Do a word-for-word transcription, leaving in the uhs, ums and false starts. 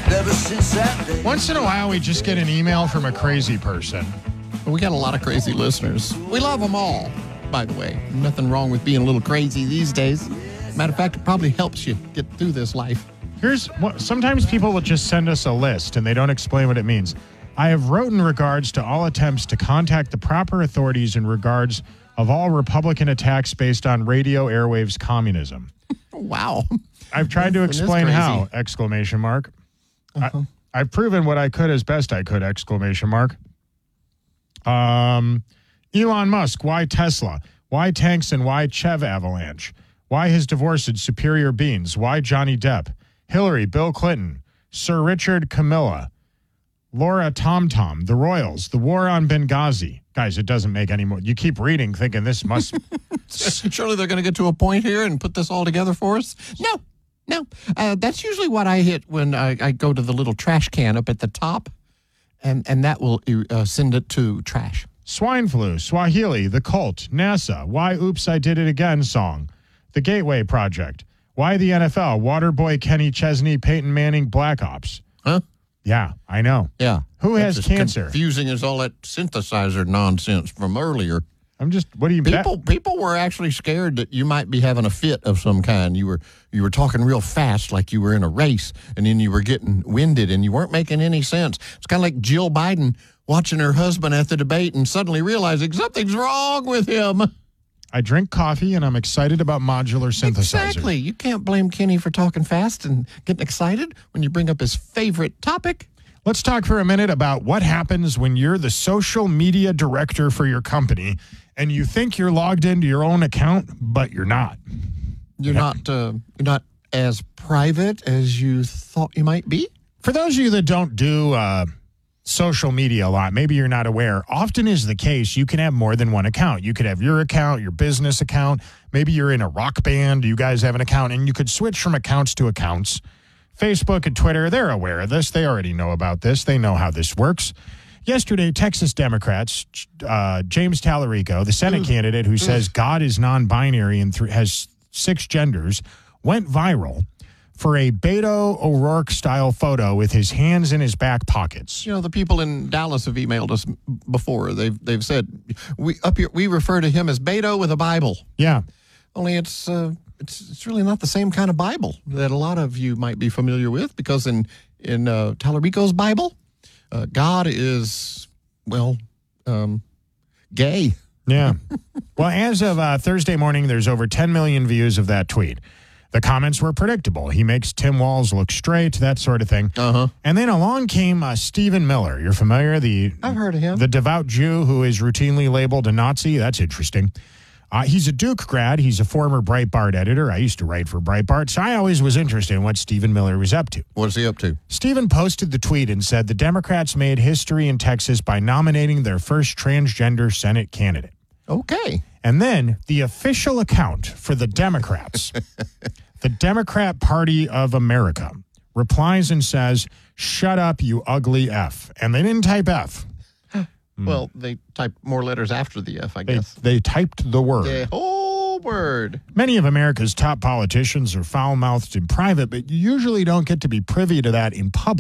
ever since that day. Once in a while, we just get an email from a crazy person. We got a lot of crazy listeners. We love them all, by the way. Nothing wrong with being a little crazy these days. Matter of fact, it probably helps you get through this life. Here's what sometimes people will just send us a list and they don't explain what it means. I have wrote in regards to all attempts to contact the proper authorities in regards of all Republican attacks based on radio airwaves communism. Wow. I've tried to explain how, exclamation mark. Uh-huh. I, I've proven what I could as best I could, exclamation mark. Um, Elon Musk, why Tesla? Why tanks and why Chev Avalanche? Why his divorce at Superior Beans? Why Johnny Depp? Hillary, Bill Clinton, Sir Richard Camilla, Laura TomTom, the Royals, the war on Benghazi. Guys, it doesn't make any more. You keep reading thinking this must... Surely they're going to get to a point here and put this all together for us? No, no. Uh, that's usually what I hit when I, I go to the little trash can up at the top, and, and that will uh, send it to trash. Swine flu, Swahili, the cult, NASA, why Oops, I Did It Again song, the Gateway Project, why the N F L, Waterboy, Kenny Chesney, Peyton Manning, Black Ops. Huh? Yeah, I know. Yeah. Who That's has as cancer? Confusing as all that synthesizer nonsense from earlier. I'm just, what do you mean? People people were actually scared that you might be having a fit of some kind. You were you were talking real fast like you were in a race, and then you were getting winded, and you weren't making any sense. It's kind of like Jill Biden watching her husband at the debate and suddenly realizing something's wrong with him. I drink coffee, and I'm excited about modular synthesizers. Exactly. You can't blame Kenny for talking fast and getting excited when you bring up his favorite topic. Let's talk for a minute about what happens when you're the social media director for your company and you think you're logged into your own account, but you're not. You're yeah. not uh, you're not as private as you thought you might be? For those of you that don't do uh, social media a lot, maybe you're not aware, often is the case you can have more than one account. You could have your account, your business account. Maybe you're in a rock band. You guys have an account, and you could switch from accounts to accounts. Facebook and Twitter, they're aware of this. They already know about this. They know how this works. Yesterday, Texas Democrats, uh, James Tallarico, the Senate candidate who says God is non-binary and th- has six genders, went viral for a Beto O'Rourke-style photo with his hands in his back pockets. You know, the people in Dallas have emailed us before. They've they've said, we up here we refer to him as Beto with a Bible. Yeah. Only it's... Uh, It's it's really not the same kind of Bible that a lot of you might be familiar with, because in in uh, Tallarico's Bible, uh, God is, well, um, gay. Yeah. Well, as of uh, Thursday morning, there's over ten million views of that tweet. The comments were predictable. He makes Tim Walz look straight, that sort of thing. Uh-huh. And then along came uh, Stephen Miller. You're familiar? The I've heard of him. The devout Jew who is routinely labeled a Nazi. That's interesting. Uh, he's a Duke grad. He's a former Breitbart editor. I used to write for Breitbart, so I always was interested in what Stephen Miller was up to. What's he up to? Stephen posted the tweet and said the Democrats made history in Texas by nominating their first transgender Senate candidate. Okay. And then the official account for the Democrats, the Democrat Party of America, replies and says, "Shut up, you ugly F." And they didn't type F. Well, they typed more letters after the F, I They, guess. they typed the word. The whole word. Many of America's top politicians are foul-mouthed in private, but you usually don't get to be privy to that in public.